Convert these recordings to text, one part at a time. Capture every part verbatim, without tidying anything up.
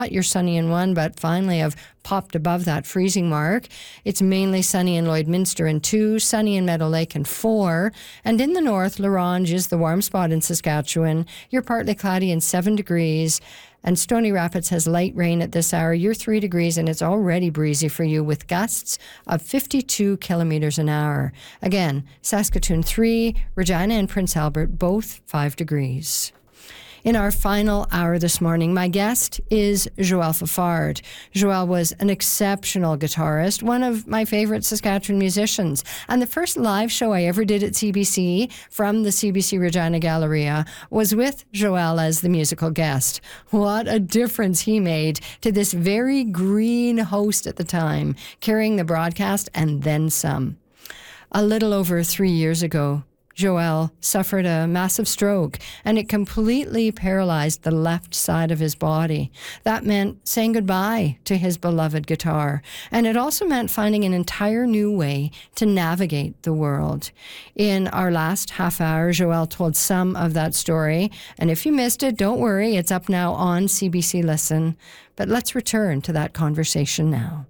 You're sunny in one, but finally have popped above that freezing mark. It's mainly sunny in Lloydminster in two, sunny in Meadow Lake in four. And in the north, La Ronge is the warm spot in Saskatchewan. You're partly cloudy in seven degrees. And Stony Rapids has light rain at this hour. You're three degrees and it's already breezy for you with gusts of fifty-two kilometers an hour. Again, Saskatoon three, Regina and Prince Albert both five degrees. In our final hour this morning, my guest is Joël Fafard. Joël was an exceptional guitarist, one of my favorite Saskatchewan musicians. And the first live show I ever did at C B C from the C B C Regina Galleria was with Joël as the musical guest. What a difference he made to this very green host at the time, carrying the broadcast and then some. A little over three years ago, Joël suffered a massive stroke, and it completely paralyzed the left side of his body. That meant saying goodbye to his beloved guitar, and it also meant finding an entire new way to navigate the world. In our last half hour, Joël told some of that story, and if you missed it, don't worry, it's up now on C B C Listen. But let's return to that conversation now.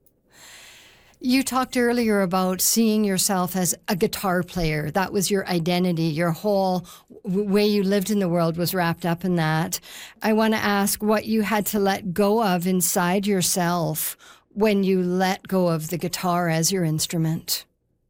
You talked earlier about seeing yourself as a guitar player. That was your identity. Your whole w- way you lived in the world was wrapped up in that. I want to ask what you had to let go of inside yourself when you let go of the guitar as your instrument.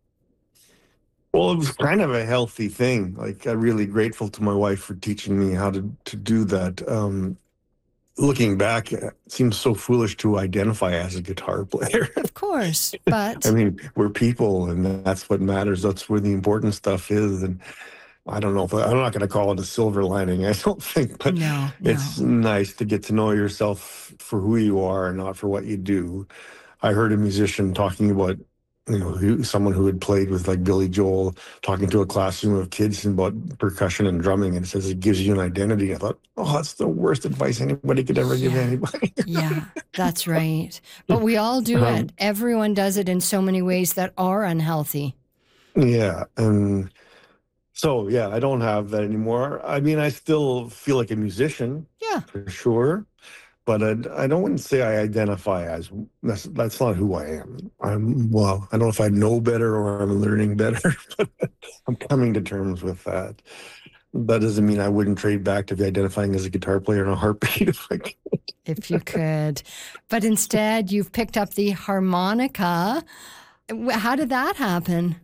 Well, it was kind of a healthy thing. Like, I'm really grateful to my wife for teaching me how to, to do that. Um, Looking back, it seems so foolish to identify as a guitar player. Of course, but... I mean, we're people, and that's what matters. That's where the important stuff is. And I don't know if I'm not going to call it a silver lining, I don't think, but no, no. It's nice to get to know yourself for who you are and not for what you do. I heard a musician talking about, you know, who, someone who had played with like Billy Joel, talking to a classroom of kids about percussion and drumming, and it says it gives you an identity. I thought, oh, that's the worst advice anybody could ever yeah. give anybody. Yeah, that's right. But we all do um, it. Everyone does it in so many ways that are unhealthy. Yeah, and so, yeah, I don't have that anymore. I mean, I still feel like a musician, yeah, for sure. But I, I don't want to say I identify as, that's, that's not who I am. I'm, well, I don't know if I know better or I'm learning better, but I'm coming to terms with that. That doesn't mean I wouldn't trade back to be identifying as a guitar player in a heartbeat if I could. If you could. But instead, you've picked up the harmonica. How did that happen?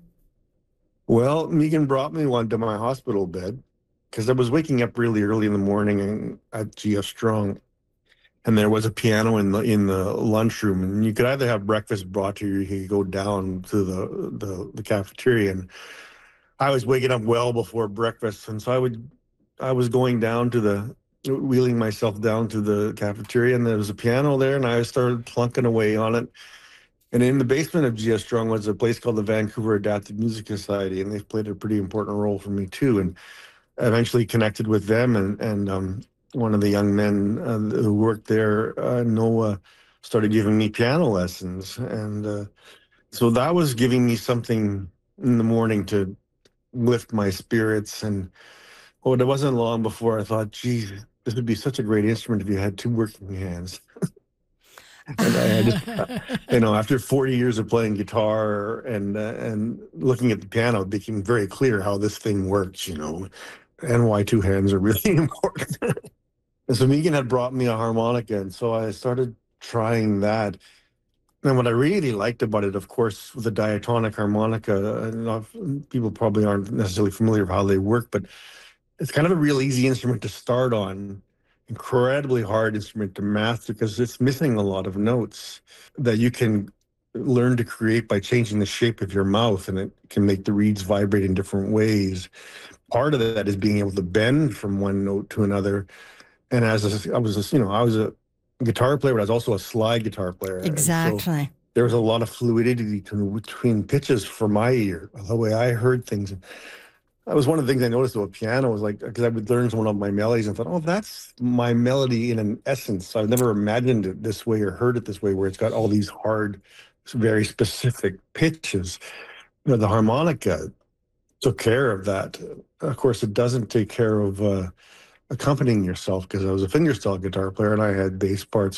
Well, Megan brought me one to my hospital bed because I was waking up really early in the morning at G F Strong. And there was a piano in the in the lunchroom, and you could either have breakfast brought to you, or you could go down to the, the the cafeteria. And I was waking up well before breakfast, and so I would I was going down to the wheeling myself down to the cafeteria, and there was a piano there, and I started plunking away on it. And in the basement of G S Strong was a place called the Vancouver Adapted Music Society, and they've played a pretty important role for me too. And I eventually connected with them, and and um. one of the young men uh, who worked there, uh, Noah, started giving me piano lessons. And uh, so that was giving me something in the morning to lift my spirits. And oh, it wasn't long before I thought, geez, this would be such a great instrument if you had two working hands. And I had, you know, after forty years of playing guitar and, uh, and looking at the piano, it became very clear how this thing works, you know, and why two hands are really important. And so Megan had brought me a harmonica, and so I started trying that. And what I really liked about it, of course, was the diatonic harmonica. Enough people probably aren't necessarily familiar with how they work, but it's kind of a real easy instrument to start on, incredibly hard instrument to master because it's missing a lot of notes that you can learn to create by changing the shape of your mouth, and it can make the reeds vibrate in different ways. Part of that is being able to bend from one note to another. And as a, I was, a, you know, I was a guitar player, but I was also a slide guitar player. Exactly. So there was a lot of fluidity between, between pitches for my ear, the way I heard things. That was one of the things I noticed with piano was like, because I would learn one of my melodies and thought, oh, that's my melody in an essence. So I've never imagined it this way or heard it this way, where it's got all these hard, very specific pitches. You know, the harmonica took care of that. Of course, it doesn't take care of uh, accompanying yourself, because I was a fingerstyle guitar player and I had bass parts